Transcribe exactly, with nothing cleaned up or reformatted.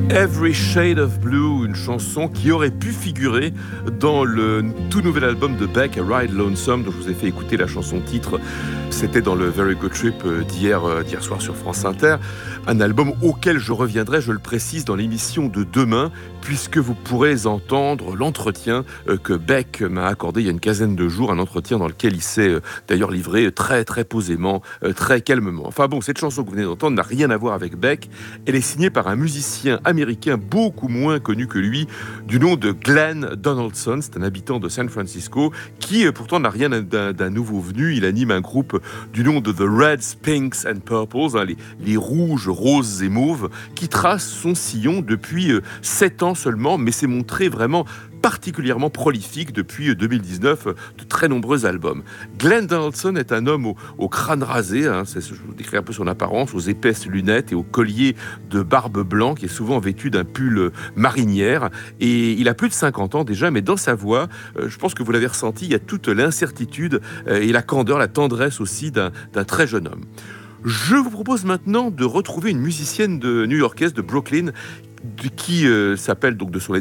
Every Shade of Blue, une chanson qui aurait pu figurer dans le tout nouvel album de Beck, A Ride Lonesome, dont je vous ai fait écouter la chanson titre. C'était dans le Very Good Trip d'hier, d'hier soir sur France Inter. Un album auquel je reviendrai, je le précise, dans l'émission de demain, puisque vous pourrez entendre l'entretien que Beck m'a accordé il y a une quinzaine de jours, un entretien dans lequel il s'est d'ailleurs livré très très posément, très calmement. Enfin bon, cette chanson que vous venez d'entendre n'a rien à voir avec Beck. Elle est signée par un musicien américain beaucoup moins connu que lui, du nom de Glenn Donaldson. C'est un habitant de San Francisco qui pourtant n'a rien d'un, d'un nouveau venu. Il anime un groupe du nom de The Reds, Pinks and Purples, hein, les, les rouges, roses et mauves, qui trace son sillon depuis euh, sept ans seulement, mais s'est montré vraiment particulièrement prolifique depuis deux mille dix-neuf, de très nombreux albums. Glenn Donaldson est un homme au, au crâne rasé, hein, c'est, je vous décris un peu son apparence, aux épaisses lunettes et au collier de barbe blanc, qui est souvent vêtu d'un pull marinière, et il a plus de cinquante ans déjà, mais dans sa voix, euh, je pense que vous l'avez ressenti, il y a toute l'incertitude euh, et la candeur, la tendresse aussi d'un, d'un très jeune homme. Je vous propose maintenant de retrouver une musicienne de new-yorkaise de Brooklyn qui euh, s'appelle donc de son